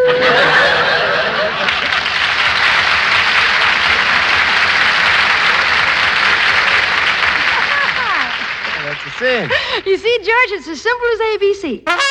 That's a sin. You see, George, it's as simple as ABC.